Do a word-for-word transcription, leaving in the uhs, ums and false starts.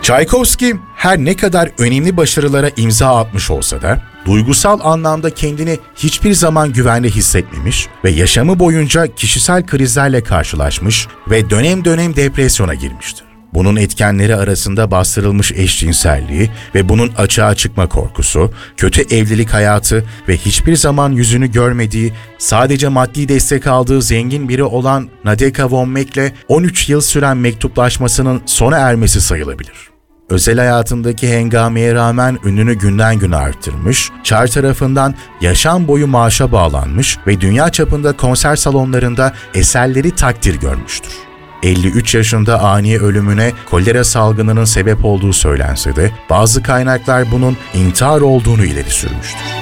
Tchaikovsky her ne kadar önemli başarılara imza atmış olsa da duygusal anlamda kendini hiçbir zaman güvende hissetmemiş ve yaşamı boyunca kişisel krizlerle karşılaşmış ve dönem dönem depresyona girmiştir. Bunun etkenleri arasında bastırılmış eşcinselliği ve bunun açığa çıkma korkusu, kötü evlilik hayatı ve hiçbir zaman yüzünü görmediği, sadece maddi destek aldığı zengin biri olan Nadeka von Meck'le on üç yıl süren mektuplaşmasının sona ermesi sayılabilir. Özel hayatındaki hengameye rağmen ününü günden güne arttırmış, Çar tarafından yaşam boyu maaşa bağlanmış ve dünya çapında konser salonlarında eserleri takdir görmüştür. elli üç yaşında ani ölümüne kolera salgınının sebep olduğu söylense de bazı kaynaklar bunun intihar olduğunu ileri sürmüştür.